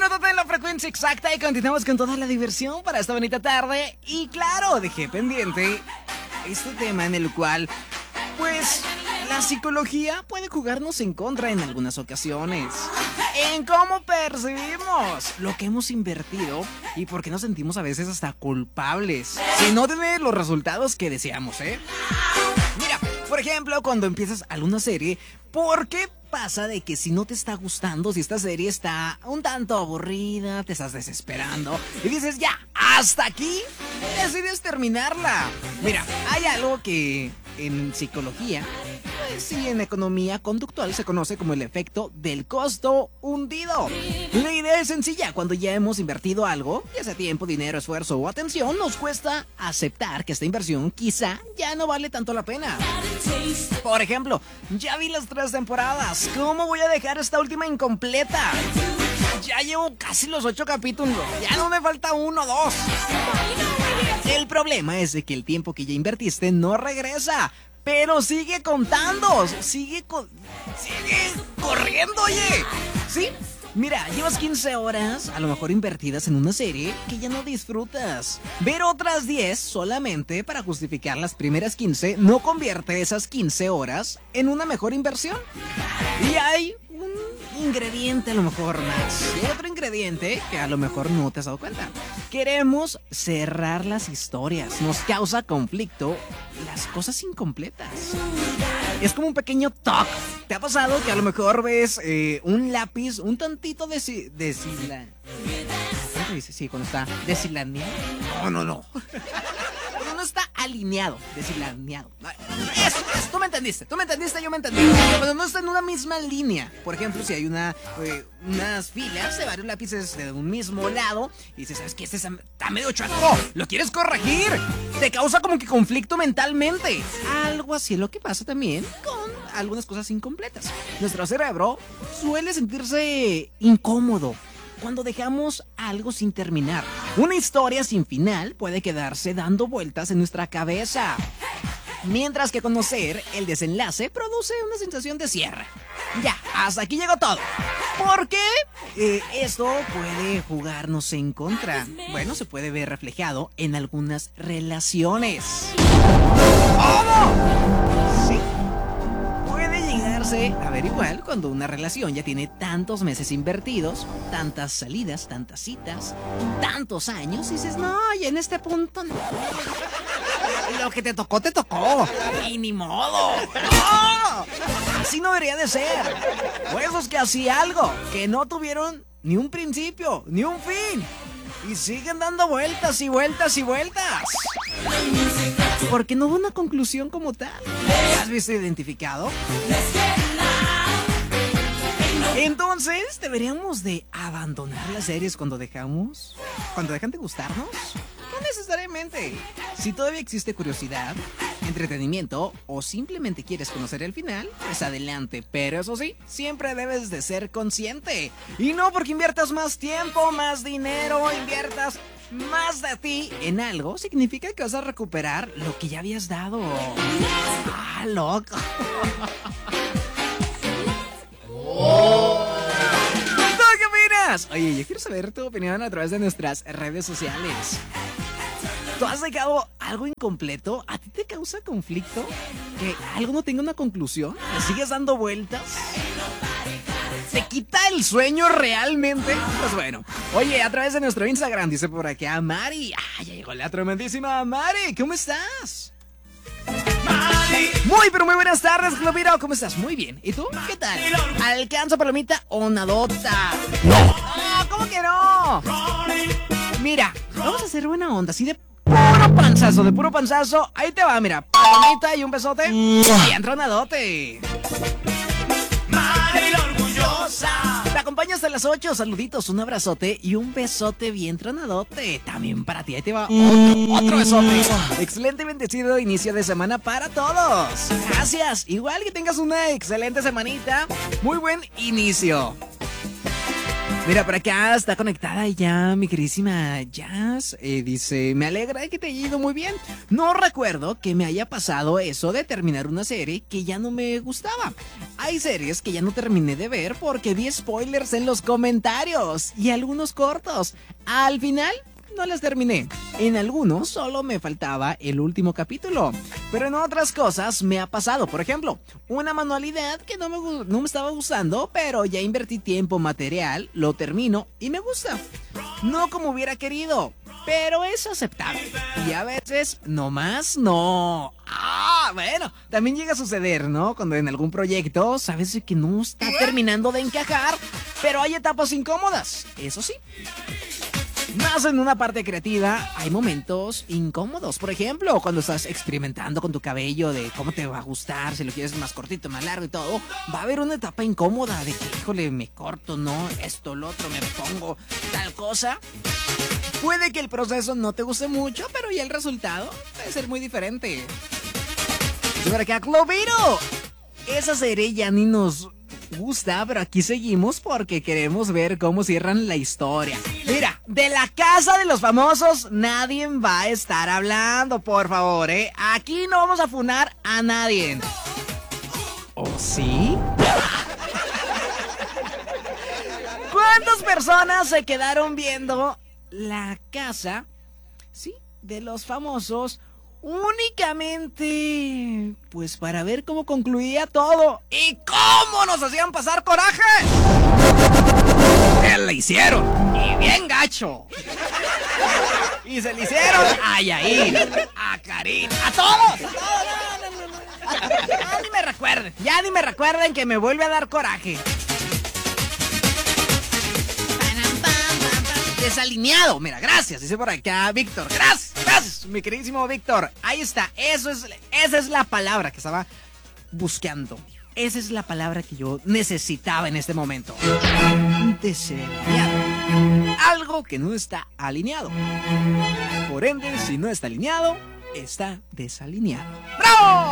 Quédate en la frecuencia exacta y continuamos con toda la diversión para esta bonita tarde. Y claro, dejé pendiente este tema en el cual, pues, la psicología puede jugarnos en contra en algunas ocasiones. En cómo percibimos lo que hemos invertido y por qué nos sentimos a veces hasta culpables si no tiene los resultados que deseamos, ¿eh? Mira, por ejemplo, cuando empiezas alguna serie, ¿por qué pasa de que si no te está gustando, si esta serie está un tanto aburrida, te estás desesperando y dices ya, hasta aquí, decides terminarla? Mira, hay algo que en psicología, pues sí, en economía conductual se conoce como el efecto del costo hundido. La idea es sencilla: cuando ya hemos invertido algo, ya sea tiempo, dinero, esfuerzo o atención, nos cuesta aceptar que esta inversión quizá ya no vale tanto la pena. Por ejemplo, ya vi las 3 temporadas, ¿cómo voy a dejar esta última incompleta? Ya llevo casi los 8 capítulos, ya no me falta 1 o 2. El problema es de que el tiempo que ya invertiste no regresa, pero sigue contando, sigue corriendo, oye. ¿Sí? Mira, llevas 15 horas a lo mejor invertidas en una serie que ya no disfrutas. Ver otras 10 solamente para justificar las primeras 15 no convierte esas 15 horas en una mejor inversión. Y hay un ingrediente a lo mejor más. Y hay otro ingrediente que a lo mejor no te has dado cuenta. Queremos cerrar las historias. Nos causa conflicto las cosas incompletas. Es como un pequeño toque. ¿Te ha pasado que a lo mejor ves un lápiz un tantito ¿cómo se dice? Sí, cuando está deshilaneado. No. Cuando no está alineado, deshilaneado. Eso, tú me entendiste, yo me entendí. Cuando no está en una misma línea. Por ejemplo, si hay unas filas de varios lápices de un mismo lado y dices, ¿sabes qué? Este está medio chueco, lo quieres corregir. Te causa como que conflicto mentalmente. Algo así es lo que pasa también con algunas cosas incompletas. Nuestro cerebro suele sentirse incómodo cuando dejamos algo sin terminar. Una historia sin final puede quedarse dando vueltas en nuestra cabeza, mientras que conocer el desenlace produce una sensación de cierre. Ya, hasta aquí llegó todo. ¿Por qué esto puede jugarnos en contra? Bueno, se puede ver reflejado en algunas relaciones. ¿Cómo? Sí. Puede llegarse a ver igual cuando una relación ya tiene tantos meses invertidos, tantas salidas, tantas citas, tantos años, y dices, no, y en este punto no. Lo que te tocó, y ni modo. ¡No! Así no debería de ser. O esos que hacía algo, que no tuvieron ni un principio, ni un fin, y siguen dando vueltas y vueltas y vueltas, porque no hubo una conclusión como tal. ¿Te has visto identificado? Entonces, ¿deberíamos de abandonar las series cuando dejan de gustarnos? No necesariamente. Si todavía existe curiosidad, entretenimiento o simplemente quieres conocer el final, pues adelante. Pero eso sí, siempre debes de ser consciente. Y no porque inviertas más tiempo, más dinero, inviertas más de ti en algo, significa que vas a recuperar lo que ya habías dado. ¡Ah, loco! ¿Tú qué opinas? Oye, yo quiero saber tu opinión a través de nuestras redes sociales. ¿Tú has dejado algo incompleto? ¿A ti te causa conflicto que algo no tenga una conclusión? ¿Le sigues dando vueltas? ¿Te quita el sueño realmente? Pues bueno, oye, a través de nuestro Instagram dice por acá Mari. Ya llegó la tremendísima Mari. ¿Cómo estás? Mari. Pero muy buenas tardes, Globiro. ¿Cómo estás? Muy bien. ¿Y tú? ¿Qué tal? ¿Alcanza palomita o nadota? No. ¿Cómo que no? Mira, vamos a hacer buena onda, así de puro panzazo. Ahí te va, mira, palomita y un besote. Bien tronadote. Mari la orgullosa. Te acompaño hasta las 8. Saluditos, un abrazote y un besote bien tronadote. También para ti, ahí te va otro besote. Excelente y bendecido inicio de semana para todos. Gracias. Igual que tengas una excelente semanita. Muy buen inicio. Mira, por acá está conectada ya mi queridísima Jazz. Dice, me alegra que te haya ido muy bien. No recuerdo que me haya pasado eso de terminar una serie que ya no me gustaba. Hay series que ya no terminé de ver porque vi spoilers en los comentarios y algunos cortos. Al final no las terminé. En algunos solo me faltaba el último capítulo. Pero en otras cosas me ha pasado. Por ejemplo, una manualidad que no me estaba gustando, pero ya invertí tiempo, material, lo termino y me gusta. No como hubiera querido, pero es aceptable. Y a veces, nomás no. Bueno, también llega a suceder, ¿no? Cuando en algún proyecto sabes que no está terminando de encajar, pero hay etapas incómodas. Eso sí. Más en una parte creativa, hay momentos incómodos. Por ejemplo, cuando estás experimentando con tu cabello de cómo te va a gustar, si lo quieres más cortito, más largo y todo, va a haber una etapa incómoda de que, híjole, me corto, ¿no? Esto, lo otro, me pongo tal cosa. Puede que el proceso no te guste mucho, pero ya el resultado puede ser muy diferente. Y por acá, Cloviro. Esa serie ya ni nos gusta, pero aquí seguimos porque queremos ver cómo cierran la historia. Mira, de La Casa de los Famosos nadie va a estar hablando, por favor, ¿eh? Aquí no vamos a funar a nadie. ¿O sí? ¿Cuántas personas se quedaron viendo La Casa, sí, de los Famosos únicamente, pues para ver cómo concluía todo y cómo nos hacían pasar coraje? Se le hicieron, y bien gacho. Y se le hicieron a Yair, a Karim, a todos. Ya ni me recuerden que me vuelve a dar coraje. Desalineado, mira, gracias, dice por acá Víctor, gracias, mi queridísimo Víctor. Ahí está, esa es la palabra que estaba buscando. Esa es la palabra que yo necesitaba en este momento. Desalineado. Algo que no está alineado. Por ende, si no está alineado, está desalineado. ¡Bravo!